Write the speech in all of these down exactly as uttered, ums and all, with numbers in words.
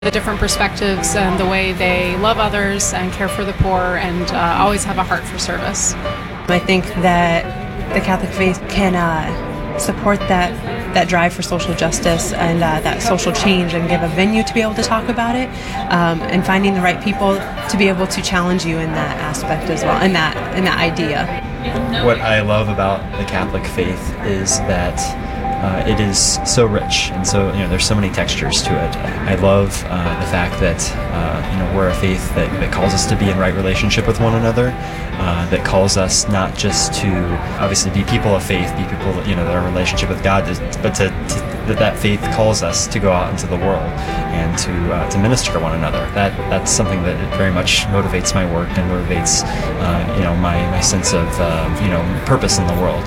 the different perspectives and the way they love others and care for the poor and uh, always have a heart for service. I think that the Catholic faith can uh, support that that drive for social justice and uh, that social change and give a venue to be able to talk about it, um, and finding the right people to be able to challenge you in that aspect as well, in that in that idea. What I love about the Catholic faith is that Uh, it is so rich, and so, you know, there's so many textures to it. I love uh, the fact that, uh, you know, we're a faith that, that calls us to be in right relationship with one another, uh, that calls us not just to obviously be people of faith, be people, you know, that are in relationship with God, but to, to that that faith calls us to go out into the world and to uh, to minister to one another. That that's something that very much motivates my work and motivates, uh, you know, my my sense of uh, you know purpose in the world.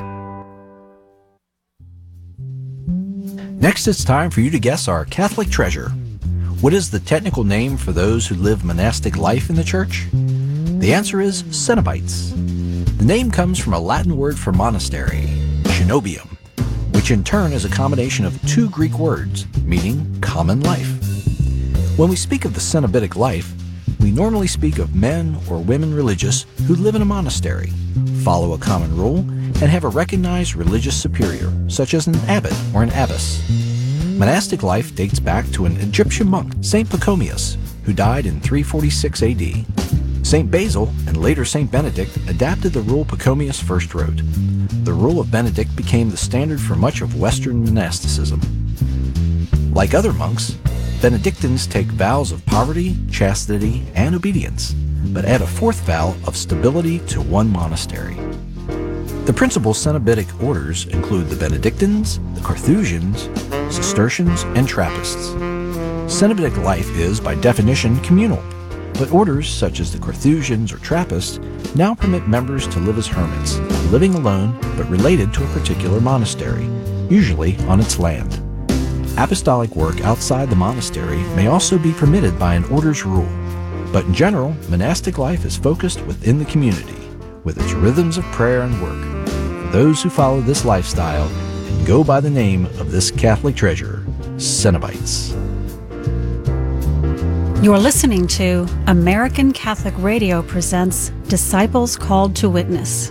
Next, it's time for you to guess our Catholic treasure. What is the technical name for those who live monastic life in the church? The answer is Cenobites. The name comes from a Latin word for monastery, cenobium, which in turn is a combination of two Greek words, meaning common life. When we speak of the cenobitic life, we normally speak of men or women religious who live in a monastery, follow a common rule, and have a recognized religious superior, such as an abbot or an abbess. Monastic life dates back to an Egyptian monk, Saint Pachomius, who died in three forty-six A D. Saint Basil and later Saint Benedict adapted the rule Pachomius first wrote. The rule of Benedict became the standard for much of Western monasticism. Like other monks, Benedictines take vows of poverty, chastity, and obedience, but add a fourth vow of stability to one monastery. The principal Cenobitic orders include the Benedictines, the Carthusians, Cistercians, and Trappists. Cenobitic life is, by definition, communal, but orders such as the Carthusians or Trappists now permit members to live as hermits, living alone but related to a particular monastery, usually on its land. Apostolic work outside the monastery may also be permitted by an order's rule, but in general, monastic life is focused within the community, with its rhythms of prayer and work. For those who follow this lifestyle and go by the name of this Catholic treasure, Cenobites. You're listening to American Catholic Radio presents Disciples Called to Witness.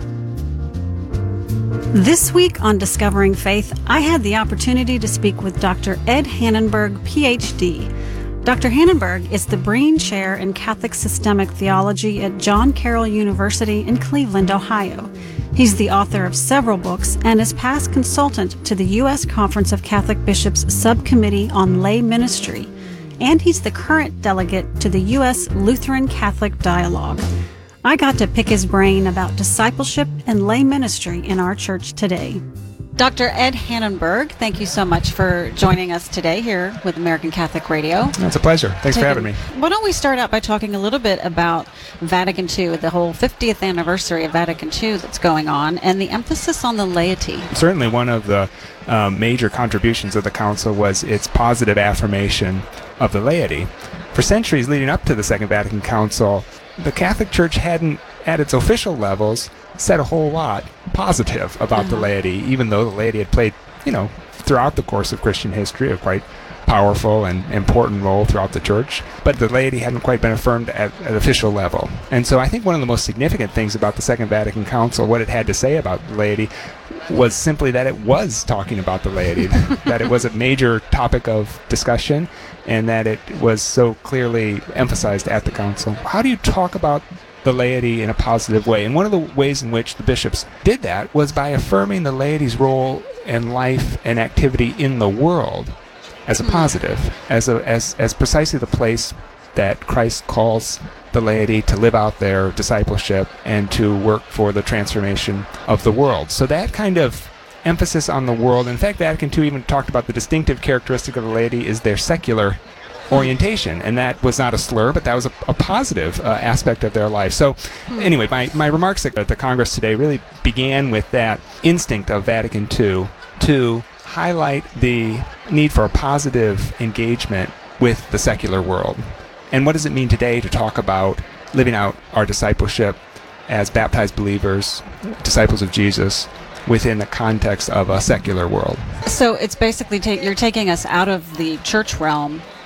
This week on Discovering Faith, I had the opportunity to speak with Doctor Ed Hannenberg, P H D. Doctor Hannenberg is the Breen Chair in Catholic Systemic Theology at John Carroll University in Cleveland, Ohio. He's the author of several books and is past consultant to the U S Conference of Catholic Bishops Subcommittee on Lay Ministry, and he's the current delegate to the U S Lutheran Catholic Dialogue. I got to pick his brain about discipleship and lay ministry in our church today. Doctor Ed Hannenberg, thank you so much for joining us today here with American Catholic Radio. It's a pleasure. Thanks for having me. Why don't we start out by talking a little bit about Vatican Two, the whole fiftieth anniversary of Vatican Two that's going on, and the emphasis on the laity. Certainly one of the um, major contributions of the Council was its positive affirmation of the laity. For centuries leading up to the Second Vatican Council, the Catholic Church hadn't, at its official levels, said a whole lot positive about uh-huh. the laity, even though the laity had played, you know, throughout the course of Christian history, a quite powerful and important role throughout the church. But the laity hadn't quite been affirmed at an official level. And so I think one of the most significant things about the Second Vatican Council, what it had to say about the laity, was simply that it was talking about the laity, that it was a major topic of discussion, and that it was so clearly emphasized at the council. How do you talk about the laity in a positive way? And one of the ways in which the bishops did that was by affirming the laity's role and life and activity in the world as a positive, as a as as precisely the place that Christ calls the laity to live out their discipleship and to work for the transformation of the world. So that kind of emphasis on the world, in fact, Vatican Two even talked about the distinctive characteristic of the laity is their secular orientation, and that was not a slur, but that was a, a positive uh, aspect of their life. So anyway, my, my remarks at the Congress today really began with that instinct of Vatican Two to highlight the need for a positive engagement with the secular world. And what does it mean today to talk about living out our discipleship as baptized believers, disciples of Jesus, within the context of a secular world? So it's basically ta- you're taking us out of the church realm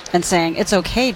and saying it's okay